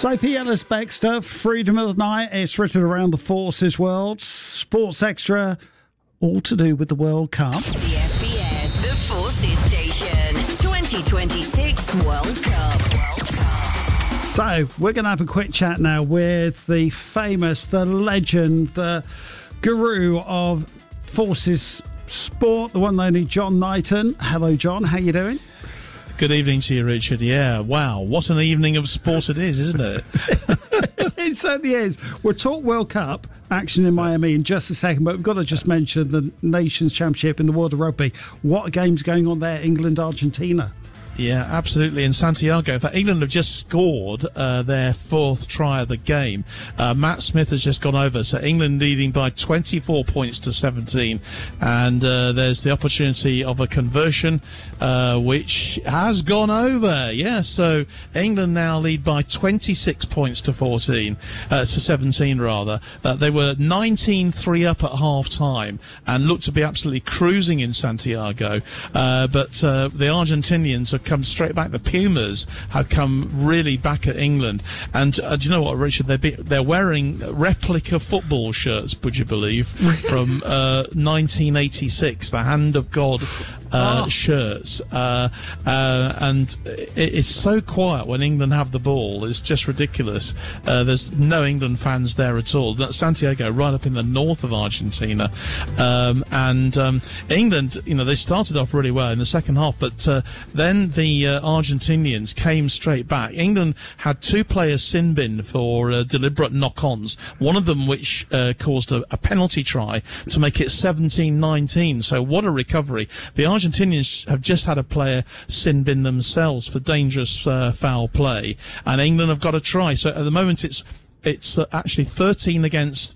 Sophie Ellis-Bextor, Freedom of the Night. It's written around the forces world. Sports Extra, all to do with the World Cup. The FBS, the Forces Station, 2026 World Cup. So, we're going to have a quick chat now with the famous, the legend, the guru of forces sport, the one and only John Knighton. Hello, John. How you doing? Good evening to you, Richard. Yeah, wow, what an evening of sport it is, isn't it? It certainly is. We'll talk World Cup action in Miami in just a second, but we've got to just mention the Nations Championship in the world of rugby. What a game's going on there, England-Argentina. Yeah, absolutely. In Santiago, in fact, England have just scored their fourth try of the game. Matt Smith has just gone over, so England leading by 24 points to 17. And there's the opportunity of a conversion, which has gone over. Yeah, so England now lead by 26 points to 17 rather. They were 19-3 up at half-time and looked to be absolutely cruising in Santiago. But the Argentinians have come straight back. The Pumas have come really back at England, and do you know what, Richard? They're wearing replica football shirts, would you believe, from 1986, the Hand of God shirts, and it's so quiet when England have the ball. It's just ridiculous. There's no England fans there at all. That's Santiago, right up in the north of Argentina, and England, they started off really well in the second half, but then the Argentinians came straight back. England had two players sin bin for deliberate knock-ons, one of them which caused a penalty try to make it 17-19. So what a recovery. The Argentinians have just had a player sin bin themselves for dangerous foul play, and England have got a try. So at the moment it's actually 13 against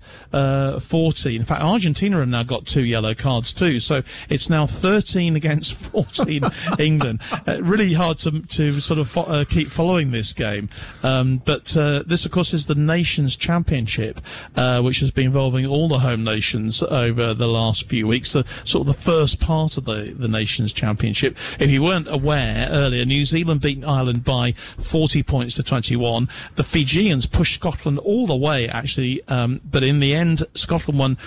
14. In fact, Argentina have now got 2 yellow cards too, so it's now 13 against 14 England. Really hard to sort of keep following this game. But this, of course, is the Nations Championship, which has been involving all the home nations over the last few weeks. The sort of the first part of the Nations Championship. If you weren't aware earlier, New Zealand beat Ireland by 40 points to 21. The Fijians pushed Scotland all the way, actually, but in the end, Scotland won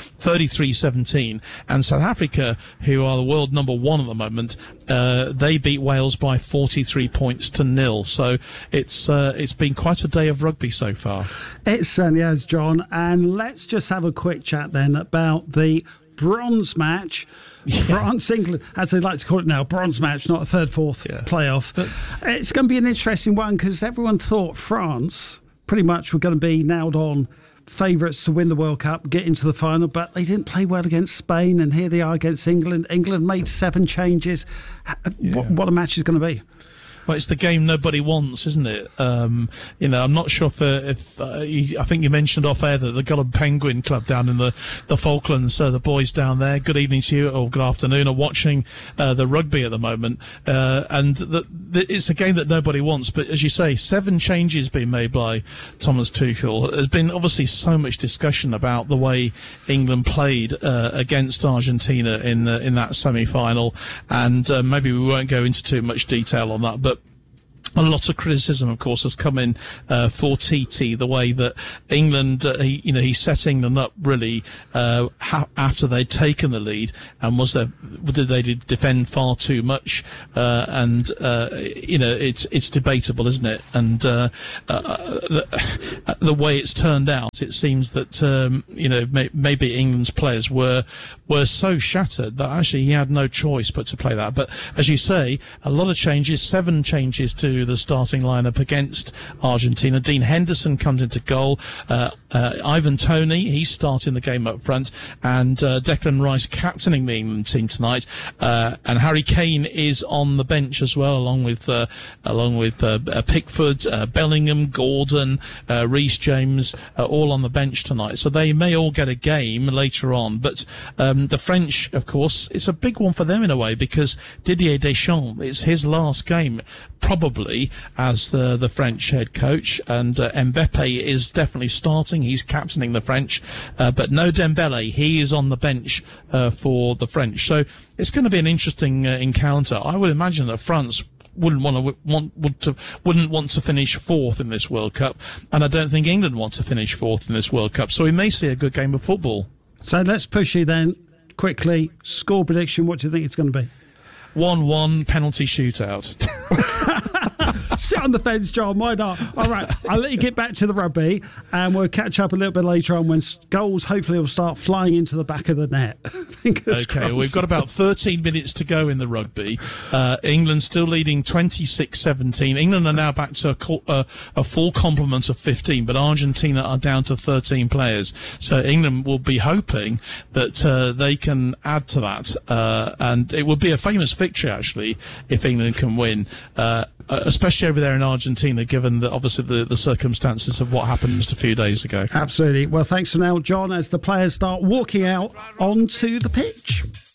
33-17, and South Africa, who are the world number one at the moment, they beat Wales by 43 points to 0. So it's been quite a day of rugby so far. It certainly has, John. And let's just have a quick chat then about the bronze match. Yeah. France-England, as they like to call it now, bronze match, not a third-fourth playoff. But it's going to be an interesting one because everyone thought France pretty much were going to be nailed on favourites to win the World Cup, get into the final, but they didn't play well against Spain, and here they are against England. England made 7 changes. What a match is going to be. Well, it's the game nobody wants, isn't it? I'm not sure if I think you mentioned off air that the Goulburn Penguin Club down in the Falklands, the boys down there, good evening to you, or good afternoon, are watching the rugby at the moment. And it's a game that nobody wants. But as you say, 7 changes being made by Thomas Tuchel. There's been obviously so much discussion about the way England played against Argentina in that semi-final. And maybe we won't go into too much detail on that, but a lot of criticism, of course, has come in for TT, the way that England, he set England up really after they'd taken the lead, and did they defend far too much? It's debatable, isn't it? And the way it's turned out, it seems that maybe England's players were so shattered that actually he had no choice but to play that. But as you say, a lot of changes, 7 changes to the starting lineup against Argentina. Dean Henderson comes into goal. Ivan Toney, he's starting the game up front, and Declan Rice captaining the England team tonight. And Harry Kane is on the bench as well, along with Pickford, Bellingham, Gordon, Reece James, all on the bench tonight. So they may all get a game later on. But the French, of course, it's a big one for them in a way, because Didier Deschamps, it's his last game probably as the French head coach, and Mbappe is definitely starting. He's captaining the French, but no Dembele. He is on the bench for the French. So it's going to be an interesting encounter. I would imagine that France wouldn't want to finish fourth in this World Cup, and I don't think England want to finish fourth in this World Cup. So we may see a good game of football. So let's push you then quickly. Score prediction. What do you think it's going to be? 1-1 penalty shootout. Sit on the fence, John. Why not? All right, I'll let you get back to the rugby, and we'll catch up a little bit later on when goals hopefully will start flying into the back of the net. Okay, we've got about 13 minutes to go in the rugby. England still leading 26-17. England are now back to a full complement of 15, but Argentina are down to 13 players. So England will be hoping that they can add to that, and it would be a famous victory, actually, if England can win. Especially over there in Argentina, given that obviously the circumstances of what happened just a few days ago. Absolutely. Well, thanks for now, John, as the players start walking out onto the pitch.